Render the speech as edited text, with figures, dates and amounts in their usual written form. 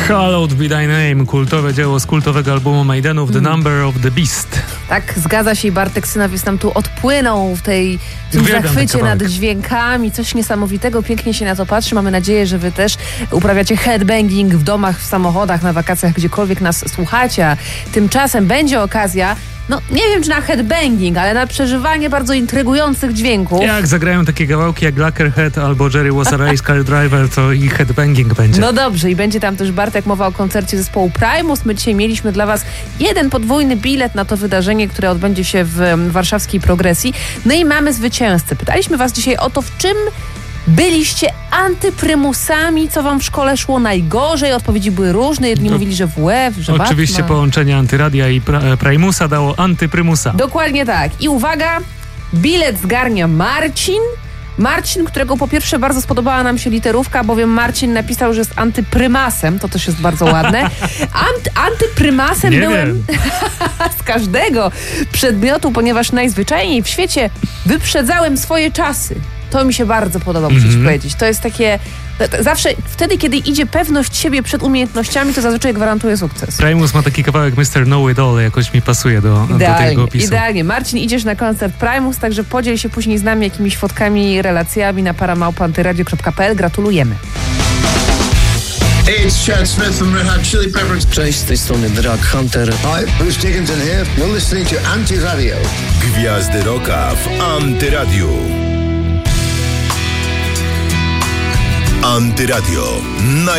Hallowed Be Thy Name, kultowe dzieło z kultowego albumu Maidenów The Number of the Beast. Tak, zgadza się i Bartek Synowiec nam tu odpłynął w tym zachwycie nad dźwiękami. Coś niesamowitego, pięknie się na to patrzy. Mamy nadzieję, że wy też uprawiacie headbanging w domach, w samochodach, na wakacjach, gdziekolwiek nas słuchacie. A tymczasem będzie okazja, no nie wiem czy na headbanging, ale na przeżywanie bardzo intrygujących dźwięków. Jak zagrają takie kawałki jak Lacquerhead albo Jerry Was a Race Car Driver, to i headbanging będzie. No dobrze, i będzie tam też, Bartek, mowa o koncercie zespołu Primus. My dzisiaj mieliśmy dla was jeden podwójny bilet na to wydarzenie, które odbędzie się w warszawskiej Progresji. No i mamy zwycięzcę. Pytaliśmy was dzisiaj o to, w czym byliście antyprymusami, co wam w szkole szło najgorzej. Odpowiedzi były różne. Jedni mówili, że WF, że oczywiście Batman. Połączenie antyradia i Primusa dało antyprymusa. Dokładnie tak. I uwaga, bilet zgarnia Marcin, którego po pierwsze bardzo spodobała nam się literówka, bowiem Marcin napisał, że jest antyprymasem. To też jest bardzo ładne. Antyprymasem nie byłem z każdego przedmiotu, ponieważ najzwyczajniej w świecie wyprzedzałem swoje czasy. To mi się bardzo podoba, muszę ci powiedzieć. To jest takie... Zawsze wtedy, kiedy idzie pewność siebie przed umiejętnościami, to zazwyczaj gwarantuje sukces. Primus ma taki kawałek Mr. Know It All, jakoś mi pasuje do tego opisu. Idealnie. Marcin, idziesz na koncert Primus, także podziel się później z nami jakimiś fotkami, relacjami na paramałpa.antyradio.pl. Gratulujemy. Hey, it's Chad Smith from Red Hot Chili Peppers. Cześć, z tej strony Drag Hunter. Hi, Bruce Dickinson here. You're listening to Anti-Radio. Gwiazdy Rocka w Antyradiu. Antyradio.